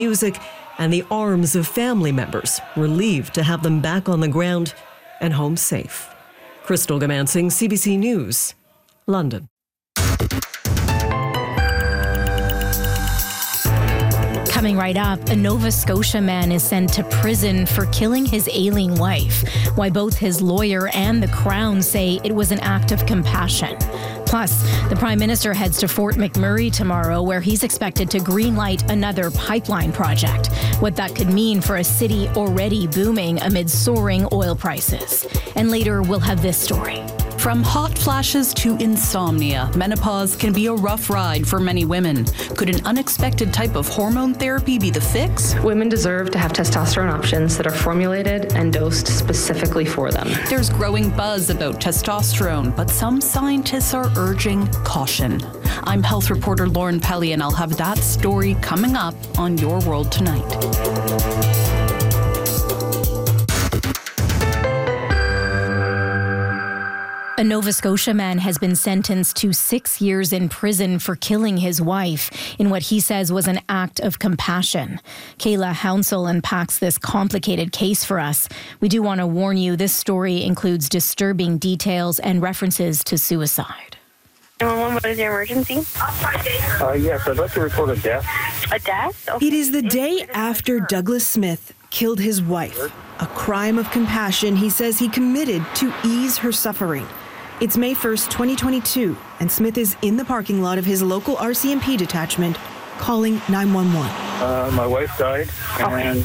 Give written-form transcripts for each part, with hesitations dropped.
music and the arms of family members, relieved to have them back on the ground and home safe. Crystal Gamansing, CBC News, London. Coming right up, a Nova Scotia man is sent to prison for killing his ailing wife. Why both his lawyer and the Crown say it was an act of compassion. Plus, the Prime Minister heads to Fort McMurray tomorrow, where he's expected to greenlight another pipeline project. What that could mean for a city already booming amid soaring oil prices. And later, we'll have this story. From hot flashes to insomnia, menopause can be a rough ride for many women. Could an unexpected type of hormone therapy be the fix? Women deserve to have testosterone options that are formulated and dosed specifically for them. There's growing buzz about testosterone, but some scientists are urging caution. I'm health reporter Lauren Pelly, and I'll have that story coming up on Your World Tonight. A Nova Scotia man has been sentenced to 6 years in prison for killing his wife in what he says was an act of compassion. Kayla Hounsell unpacks this complicated case for us. We do want to warn you, this story includes disturbing details and references to suicide. 911, what is your emergency? Yes, I'd like to report a death. A death? Okay. It is the day after Douglas Smith killed his wife. A crime of compassion he says he committed to ease her suffering. It's May 1st, 2022, and Smith is in the parking lot of his local RCMP detachment calling 911. My wife died, and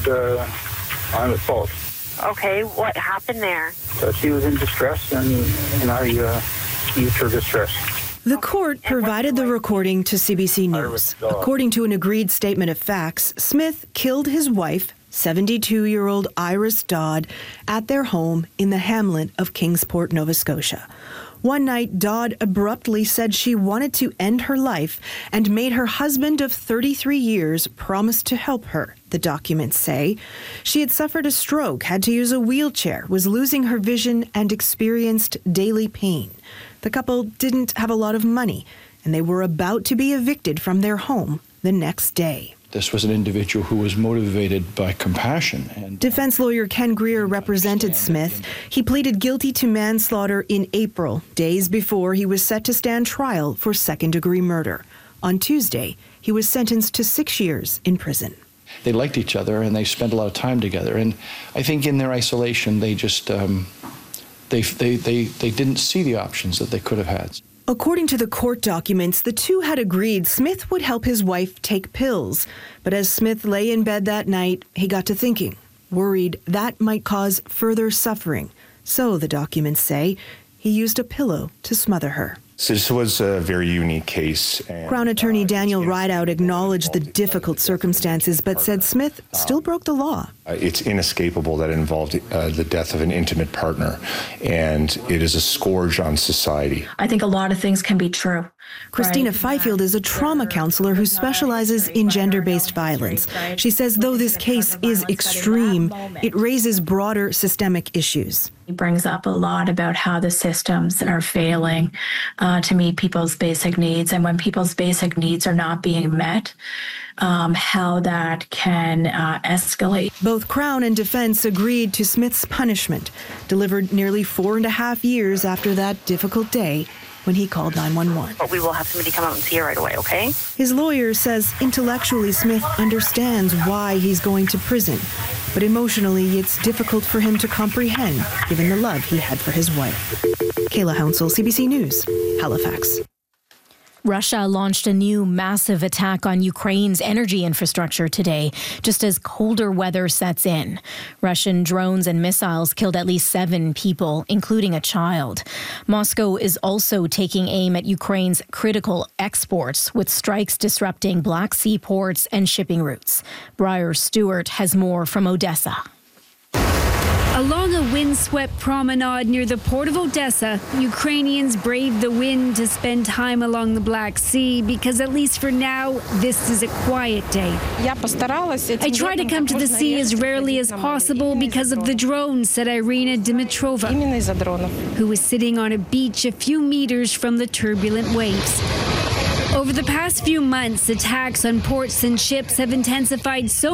I'm at fault. Okay, what happened there? She was in distress, and I eased her distress. The court provided the recording to CBC News. According to an agreed statement of facts, Smith killed his wife, 72-year-old Iris Dodd, at their home in the hamlet of Kingsport, Nova Scotia. One night, Dodd abruptly said she wanted to end her life and made her husband of 33 years promise to help her, the documents say. She had suffered a stroke, had to use a wheelchair, was losing her vision, and experienced daily pain. The couple didn't have a lot of money, and they were about to be evicted from their home the next day. This was an individual who was motivated by compassion. Defense lawyer Ken Greer represented Smith. He pleaded guilty to manslaughter in April, days before he was set to stand trial for second-degree murder. On Tuesday, he was sentenced to 6 years in prison. They liked each other and they spent a lot of time together. And I think in their isolation, they just they didn't see the options that they could have had. According to the court documents, the two had agreed Smith would help his wife take pills. But as Smith lay in bed that night, he got to thinking, worried that might cause further suffering. So, the documents say, he used a pillow to smother her. So this was a very unique case. Crown Attorney Daniel Rideout acknowledged the difficult circumstances, but said Smith still broke the law. It's inescapable that it involved the death of an intimate partner, and it is a scourge on society. I think a lot of things can be true. Christina Fifield is a trauma counselor who specializes in gender-based violence. She says though this case is extreme, it raises broader systemic issues. He brings up a lot about how the systems are failing to meet people's basic needs. And when people's basic needs are not being met, how that can escalate. Both Crown and defense agreed to Smith's punishment, delivered nearly 4.5 years after that difficult day when he called 911. But we will have somebody come out and see her right away, okay? His lawyer says intellectually Smith understands why he's going to prison, but emotionally it's difficult for him to comprehend given the love he had for his wife. Kayla Hounsell, CBC News, Halifax. Russia launched a new massive attack on Ukraine's energy infrastructure today, just as colder weather sets in. Russian drones and missiles killed at least 7 people, including a child. Moscow is also taking aim at Ukraine's critical exports, with strikes disrupting Black Sea ports and shipping routes. Briar Stewart has more from Odessa. Along a windswept promenade near the port of Odessa, Ukrainians braved the wind to spend time along the Black Sea because, at least for now, this is a quiet day. I try to come to the sea as rarely as possible because of the drones, said Irina Dimitrova, who was sitting on a beach a few meters from the turbulent waves. Over the past few months, attacks on ports and ships have intensified so